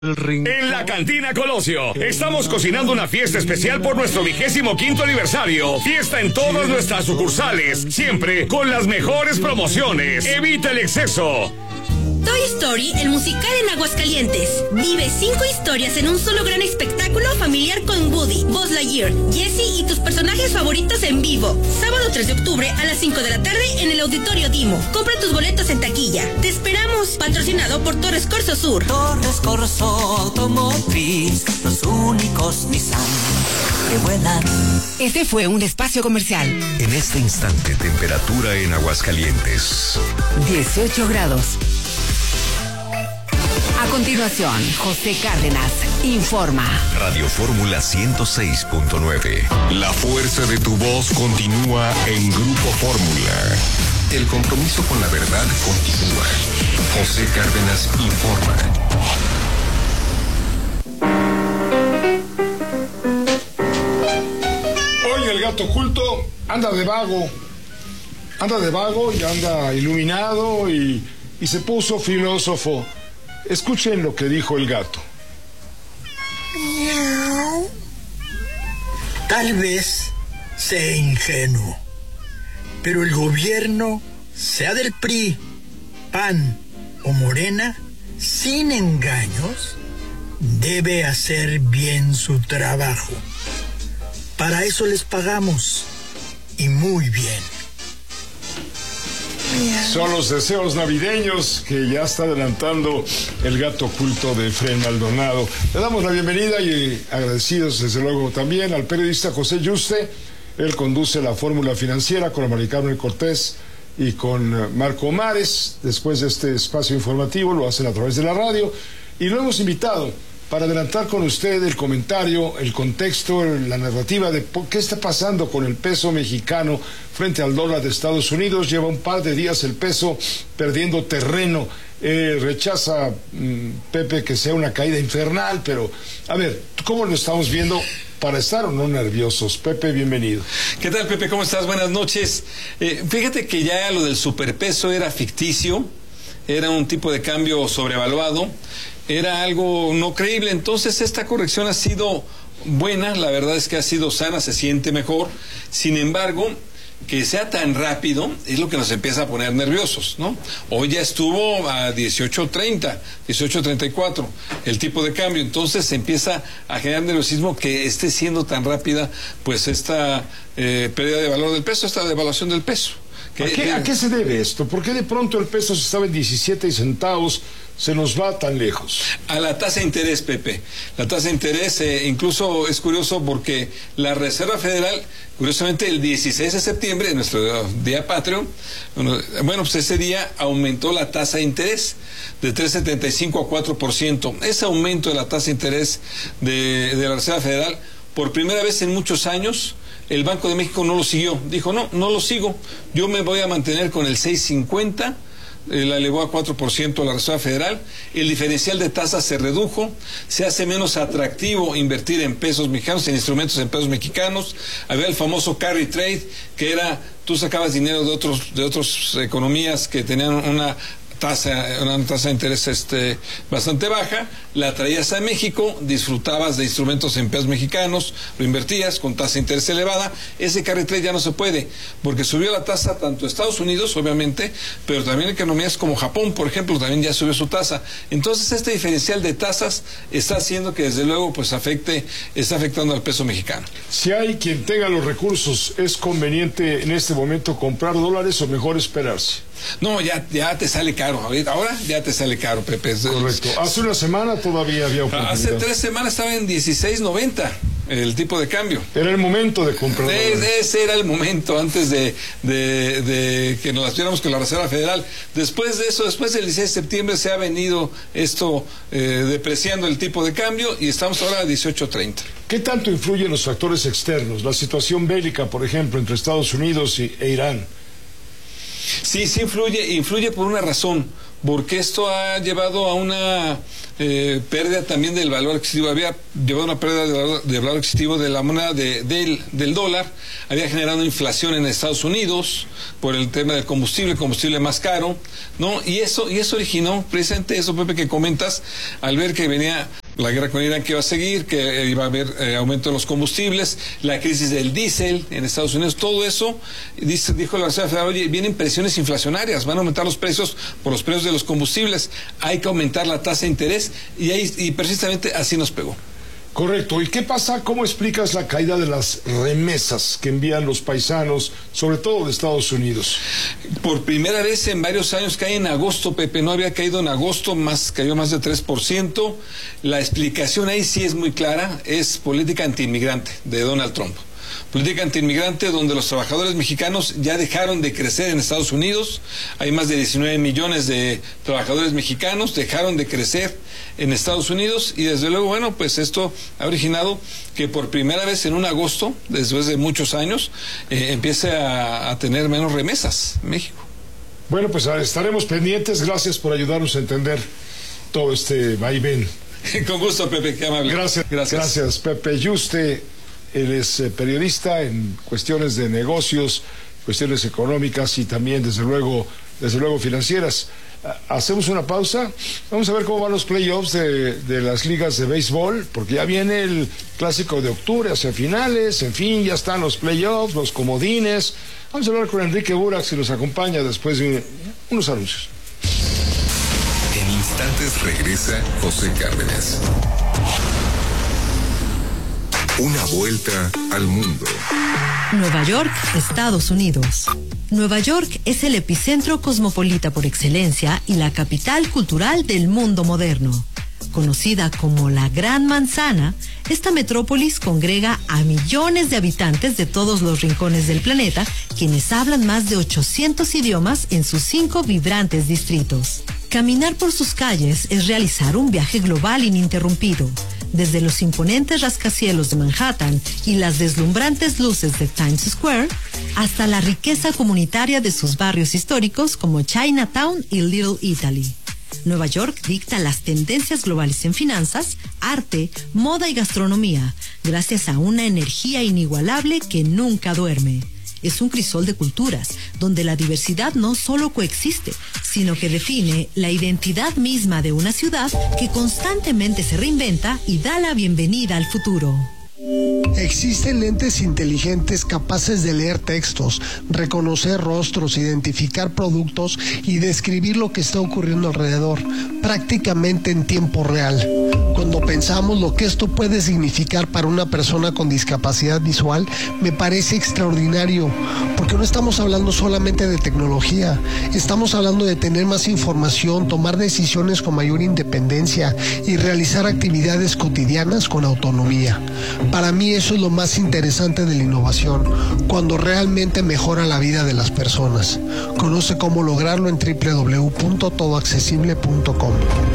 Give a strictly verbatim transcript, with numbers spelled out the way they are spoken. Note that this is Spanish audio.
En la Cantina Colosio estamos cocinando una fiesta especial por nuestro vigésimo quinto aniversario. Fiesta en todas nuestras sucursales, siempre con las mejores promociones. Evita el exceso. Toy Story, el musical en Aguascalientes. Vive cinco historias en un solo gran espectáculo familiar con Woody, Buzz Lightyear, Jessie y tus personajes favoritos en vivo. Sábado tres de octubre a las cinco de la tarde en el Auditorio Dimo. Compra tus boletos en taquilla. Te esperamos. Patrocinado por Torres Corso Sur. Torres Corso Automotriz, los únicos Nissan que vuelan. Este fue un espacio comercial. En este instante, temperatura en Aguascalientes. dieciocho grados. A continuación, José Cárdenas informa. Radio Fórmula ciento seis punto nueve. La fuerza de tu voz continúa en Grupo Fórmula. El compromiso con la verdad continúa. José Cárdenas informa. Hoy el gato oculto anda de vago. Anda de vago y anda iluminado y, y se puso filósofo. Escuchen lo que dijo el gato. Miau. Tal vez sea ingenuo, pero el gobierno, sea del P R I, P A N o Morena, sin engaños, debe hacer bien su trabajo. Para eso les pagamos, y muy bien. Son los deseos navideños que ya está adelantando el gato oculto de Efraín Maldonado. Le damos la bienvenida y agradecidos desde luego también al periodista José Yuste. Él conduce la Fórmula Financiera con Mari Carmen Cortés y con Marco Mares. Después de este espacio informativo lo hacen a través de la radio y lo hemos invitado para adelantar con usted el comentario, el contexto, la narrativa de qué está pasando con el peso mexicano frente al dólar de Estados Unidos. Lleva un par de días el peso perdiendo terreno. Eh, rechaza mmm, Pepe que sea una caída infernal, pero a ver, ¿cómo lo estamos viendo para estar o no nerviosos? Pepe, bienvenido. ¿Qué tal, Pepe? ¿Cómo estás? Buenas noches. Eh, fíjate que ya lo del superpeso era ficticio, era un tipo de cambio sobrevaluado, era algo no creíble. Entonces esta corrección ha sido buena, la verdad es que ha sido sana, se siente mejor. Sin embargo, que sea tan rápido es lo que nos empieza a poner nerviosos, ¿no? Hoy ya estuvo a dieciocho treinta, dieciocho treinta y cuatro el tipo de cambio. Entonces se empieza a generar nerviosismo que esté siendo tan rápida pues esta eh, pérdida de valor del peso, esta devaluación del peso. ¿A qué, ¿A qué se debe esto? ¿Por qué de pronto el peso se estaba en diecisiete centavos, se nos va tan lejos? A la tasa de interés, Pepe. La tasa de interés, eh, incluso es curioso porque la Reserva Federal, curiosamente el dieciséis de septiembre, nuestro día patrio, bueno, bueno, pues ese día aumentó la tasa de interés de tres punto setenta y cinco a cuatro por ciento. Ese aumento de la tasa de interés de, de la Reserva Federal, por primera vez en muchos años, el Banco de México no lo siguió. Dijo, no, no lo sigo. Yo me voy a mantener con el seis cincuenta. Eh, la elevó a cuatro por ciento la Reserva Federal. El diferencial de tasas se redujo. Se hace menos atractivo invertir en pesos mexicanos, en instrumentos en pesos mexicanos. Había el famoso carry trade, que era, tú sacabas dinero de otros, de otras economías que tenían una tasa, una tasa de interés este, bastante baja, la traías a México, disfrutabas de instrumentos en pesos mexicanos, lo invertías con tasa de interés elevada. Ese carry trade ya no se puede, porque subió la tasa tanto Estados Unidos, obviamente, pero también economías como Japón, por ejemplo, también ya subió su tasa. Entonces este diferencial de tasas está haciendo que desde luego pues afecte, está afectando al peso mexicano. Si hay quien tenga los recursos, ¿es conveniente en este momento comprar dólares o mejor esperarse? No, ya, ya te sale caro. Ahora ya te sale caro, Pepe. Correcto. Hace una semana todavía había oportunidad. Hace tres semanas estaba en dieciséis noventa el tipo de cambio. Era el momento de comprar. De, ese era el momento antes de, de, de que nos las tuviéramos con la Reserva Federal. Después de eso, después del dieciséis de septiembre se ha venido esto eh, depreciando el tipo de cambio y estamos ahora a dieciocho treinta. ¿Qué tanto influyen los factores externos? La situación bélica, por ejemplo, entre Estados Unidos y, e Irán. Sí, sí influye, influye por una razón, porque esto ha llevado a una eh, pérdida también del valor adquisitivo, había llevado a una pérdida de valor, de valor adquisitivo de la moneda de, del, del dólar, había generado inflación en Estados Unidos por el tema del combustible, combustible más caro, ¿no? Y eso, y eso originó precisamente eso, Pepe, que comentas, al ver que venía la guerra con Irán, que iba a seguir, que iba a haber eh, aumento de los combustibles, la crisis del diésel en Estados Unidos, todo eso, dice, dijo la Reserva Federal, oye, vienen presiones inflacionarias, van a aumentar los precios por los precios de los combustibles, hay que aumentar la tasa de interés, y, ahí, y precisamente así nos pegó. Correcto. ¿Y qué pasa? ¿Cómo explicas la caída de las remesas que envían los paisanos, sobre todo de Estados Unidos? Por primera vez en varios años cae en agosto, Pepe, no había caído en agosto, más cayó más de tres por ciento. La explicación ahí sí es muy clara, es política antiinmigrante de Donald Trump. Política antiinmigrante donde los trabajadores mexicanos ya dejaron de crecer en Estados Unidos, hay más de diecinueve millones de trabajadores mexicanos, dejaron de crecer en Estados Unidos y desde luego, bueno, pues esto ha originado que por primera vez en un agosto, después de muchos años, eh, empiece a, a tener menos remesas en México. Bueno, pues estaremos pendientes, gracias por ayudarnos a entender todo este vaivén. Con gusto, Pepe, qué amable. Gracias, gracias, gracias Pepe Yuste. Él es eh, periodista en cuestiones de negocios, cuestiones económicas y también, desde luego, desde luego financieras. Hacemos una pausa. Vamos a ver cómo van los playoffs de, de las ligas de béisbol, porque ya viene el clásico de octubre hacia finales. En fin, ya están los playoffs, los comodines. Vamos a hablar con Enrique Burak, si nos acompaña después de unos anuncios. En instantes regresa José Cárdenas. Una vuelta al mundo. Nueva York, Estados Unidos. Nueva York es el epicentro cosmopolita por excelencia y la capital cultural del mundo moderno. Conocida como la Gran Manzana, esta metrópolis congrega a millones de habitantes de todos los rincones del planeta, quienes hablan más de ochocientos idiomas en sus cinco vibrantes distritos. Caminar por sus calles es realizar un viaje global ininterrumpido. Desde los imponentes rascacielos de Manhattan y las deslumbrantes luces de Times Square, hasta la riqueza comunitaria de sus barrios históricos como Chinatown y Little Italy. Nueva York dicta las tendencias globales en finanzas, arte, moda y gastronomía, gracias a una energía inigualable que nunca duerme. Es un crisol de culturas, donde la diversidad no solo coexiste, sino que define la identidad misma de una ciudad que constantemente se reinventa y da la bienvenida al futuro. Existen lentes inteligentes capaces de leer textos, reconocer rostros, identificar productos y describir lo que está ocurriendo alrededor, prácticamente en tiempo real. Cuando pensamos lo que esto puede significar para una persona con discapacidad visual, me parece extraordinario, porque no estamos hablando solamente de tecnología, estamos hablando de tener más información, tomar decisiones con mayor independencia y realizar actividades cotidianas con autonomía. Para mí eso es lo más interesante de la innovación, cuando realmente mejora la vida de las personas. Conoce cómo lograrlo en doble u doble u doble u punto todo accesible punto com.